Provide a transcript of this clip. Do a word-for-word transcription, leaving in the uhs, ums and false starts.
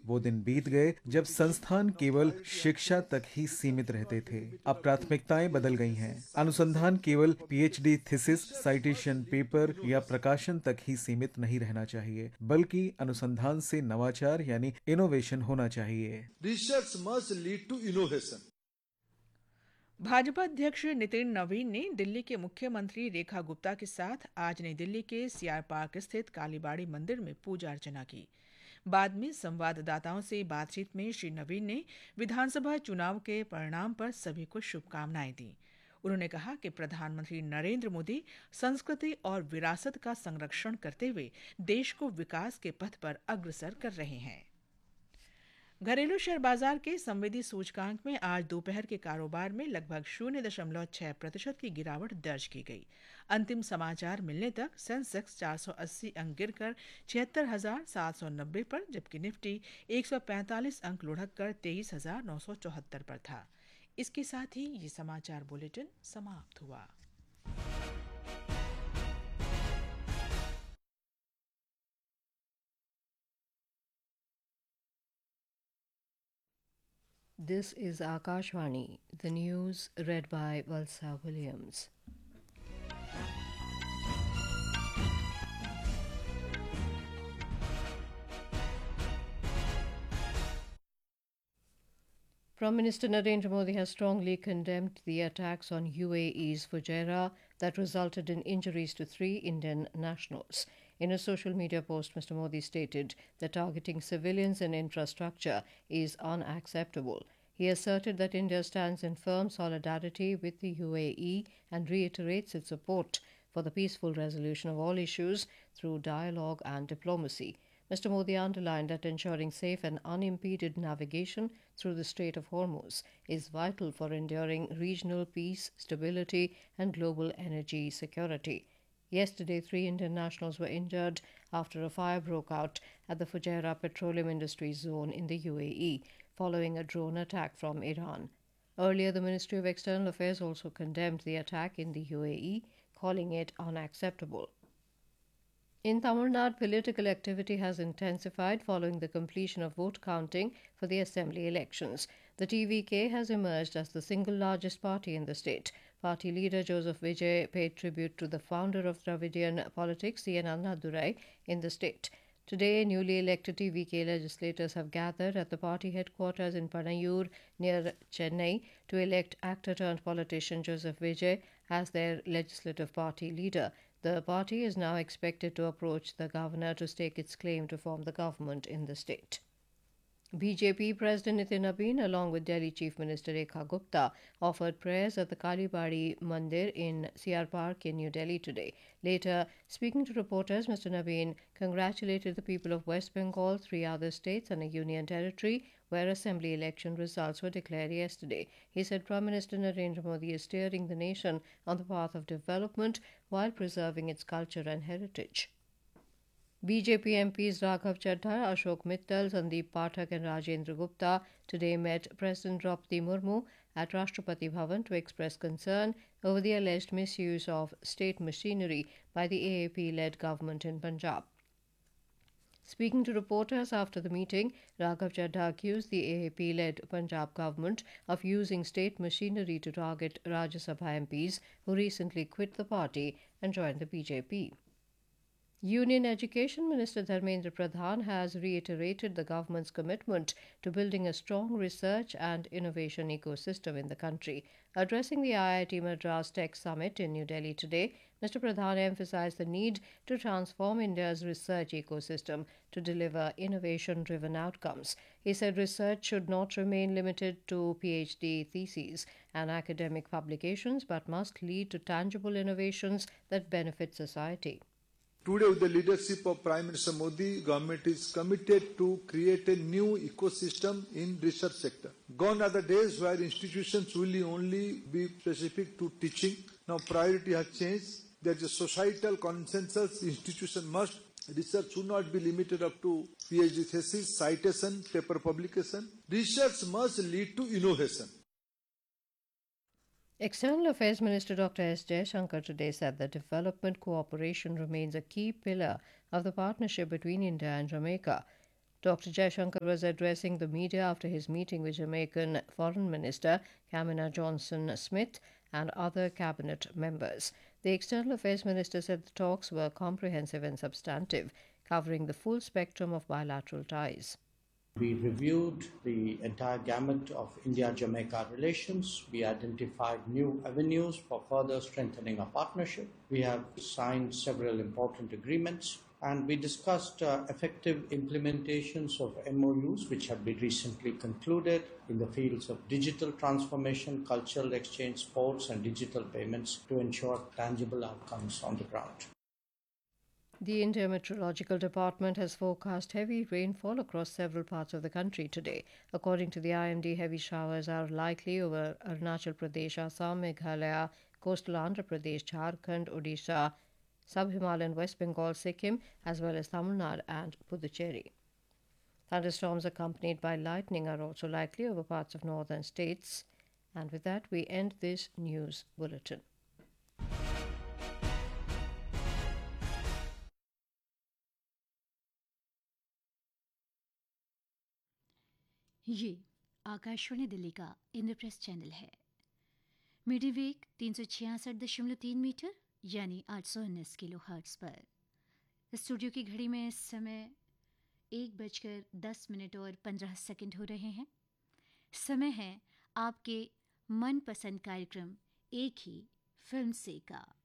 वो दिन बीत गए जब संस्थान केवल शिक्षा तक ही सीमित रहते थे। अब प्राथमिकताएं बदल गई हैं। अनुसंधान केवल पीएचडी थीसिस, साइटेशन पेपर या प्रकाशन तक ही सीमित नहीं रहना चाहिए, बल्कि अनुसंधान से नवाचार यानी इनोवेशन होना चाहिए। Research must lead to innovation. Bhajpa अध्यक्ष नितिन नवीन ने दिल्ली के मुख्यमंत्री रेखा गुप्ता के साथ आज नई दिल्ली के सीआर पार्क स्थित कालीबाड़ी मंदिर में पूजा अर्चना की। बाद में संवाददाताओं से बातचीत में श्री नवीन ने विधानसभा चुनाव के परिणाम पर सभी को शुभकामनाएं दी। उन्होंने कहा कि प्रधानमंत्री नरेंद्र मोदी संस्कृति और विरासत का संरक्षण करते हुए देश को विकास के पथ पर अग्रसर कर रहे हैं। घरेलू शेयर बाजार के संवेदी सूचकांक में आज दोपहर के कारोबार में लगभग शून्य दशमलव छह प्रतिशत की गिरावट दर्ज की गई। अंतिम समाचार मिलने तक सेंसेक्स चार सौ अस्सी अंक गिरकर छिहत्तर हजार सात सौ नब्बे पर, जबकि निफ्टी एक सौ पैंतालीस अंक लुढ़क कर तेईस हजार नौ सौ चौहत्तर पर था। इसके साथ ही ये समाचार बुलेटिन समाप्त हुआ। This is Akashvani, the news read by Valsa Williams. Prime Minister Narendra Modi has strongly condemned the attacks on U A E's Fujairah that resulted in injuries to three Indian nationals. In a social media post, Mister Modi stated that targeting civilians and infrastructure is unacceptable. He asserted that India stands in firm solidarity with the U A E and reiterates its support for the peaceful resolution of all issues through dialogue and diplomacy. Mister Modi underlined that ensuring safe and unimpeded navigation through the Strait of Hormuz is vital for enduring regional peace, stability, and global energy security. Yesterday, three Indian nationals were injured after a fire broke out at the Fujairah Petroleum Industries Zone in the U A E, following a drone attack from Iran. Earlier, the Ministry of External Affairs also condemned the attack in the U A E, calling it unacceptable. In Tamil Nadu, political activity has intensified following the completion of vote counting for the assembly elections. The T V K has emerged as the single largest party in the state. Party leader Joseph Vijay paid tribute to the founder of Dravidian politics, C N Annadurai, in the state. Today, newly elected T V K legislators have gathered at the party headquarters in Panayur near Chennai to elect actor-turned-politician Joseph Vijay as their legislative party leader. The party is now expected to approach the governor to stake its claim to form the government in the state. B J P President Nitin Nabin, along with Delhi Chief Minister Rekha Gupta, offered prayers at the Kalibadi Mandir in C R Park in New Delhi today. Later, speaking to reporters, Mister Nabin congratulated the people of West Bengal, three other states and a union territory where assembly election results were declared yesterday. He said Prime Minister Narendra Modi is steering the nation on the path of development while preserving its culture and heritage. B J P M Ps Raghav Chaddha, Ashok Mittal, Sandeep Pathak and Rajendra Gupta today met President Draupadi Murmu at Rashtrapati Bhavan to express concern over the alleged misuse of state machinery by the A A P-led government in Punjab. Speaking to reporters after the meeting, Raghav Chaddha accused the A A P-led Punjab government of using state machinery to target Rajya Sabha M Ps who recently quit the party and joined the B J P. Union Education Minister Dharmendra Pradhan has reiterated the government's commitment to building a strong research and innovation ecosystem in the country. Addressing the I I T Madras Tech Summit in New Delhi today, Mister Pradhan emphasized the need to transform India's research ecosystem to deliver innovation-driven outcomes. He said research should not remain limited to PhD theses and academic publications, but must lead to tangible innovations that benefit society. Today, with the leadership of Prime Minister Modi, government is committed to create a new ecosystem in research sector. Gone are the days where institutions will only be specific to teaching. Now priority has changed. There is a societal consensus. Institution must research should not be limited up to PhD thesis, citation, paper publication. Research must lead to innovation. External Affairs Minister Doctor S. Jaishankar today said that development cooperation remains a key pillar of the partnership between India and Jamaica. Doctor Jaishankar was addressing the media after his meeting with Jamaican Foreign Minister Kamina Johnson-Smith and other cabinet members. The External Affairs Minister said the talks were comprehensive and substantive, covering the full spectrum of bilateral ties. We reviewed the entire gamut of India-Jamaica relations. We identified new avenues for further strengthening our partnership. We have signed several important agreements, and we discussed uh, effective implementations of M O Us which have been recently concluded in the fields of digital transformation, cultural exchange, sports, and digital payments to ensure tangible outcomes on the ground. The India Meteorological Department has forecast heavy rainfall across several parts of the country today. According to the I M D, heavy showers are likely over Arunachal Pradesh, Assam, Meghalaya, coastal Andhra Pradesh, Jharkhand, Odisha, Sub-Himalayan West Bengal, Sikkim, as well as Tamil Nadu and Puducherry. Thunderstorms accompanied by lightning are also likely over parts of northern states. And with that, we end this news bulletin. ये आकाशवाणी दिल्ली का इंद्रप्रेस channel है। Medium तीन सौ छियासठ दशमलव तीन metre यानी आठ सौ उन्नीस किलो हर्ट्स पर। स्टूडियो की घड़ी में इस समय एक बजकर दस मिनट और पंद्रह सेकंड हो रहे हैं। समय है आपके मनपसंद कार्यक्रम एक ही फिल्म से का।